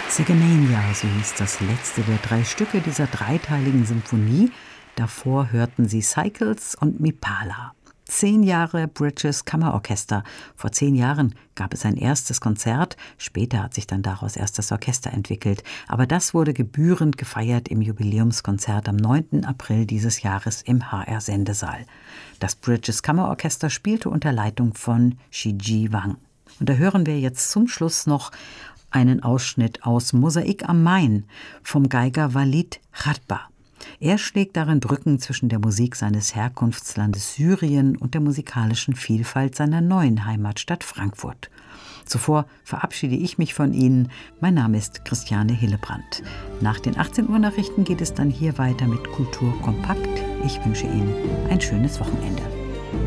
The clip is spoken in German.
Sigemania, so hieß das letzte der 3 Stücke dieser dreiteiligen Symphonie. Davor hörten Sie Cycles und Mipala. 10 Jahre Bridges Kammerorchester. Vor 10 Jahren gab es ein erstes Konzert, später hat sich dann daraus erst das Orchester entwickelt. Aber das wurde gebührend gefeiert im Jubiläumskonzert am 9. April dieses Jahres im HR-Sendesaal. Das Bridges Kammerorchester spielte unter Leitung von Shiji Wang. Und da hören wir jetzt zum Schluss noch einen Ausschnitt aus Mosaik am Main vom Geiger Walid Khatba. Er schlägt darin Brücken zwischen der Musik seines Herkunftslandes Syrien und der musikalischen Vielfalt seiner neuen Heimatstadt Frankfurt. Zuvor verabschiede ich mich von Ihnen. Mein Name ist Christiane Hillebrand. Nach den 18 Uhr Nachrichten geht es dann hier weiter mit Kultur kompakt. Ich wünsche Ihnen ein schönes Wochenende.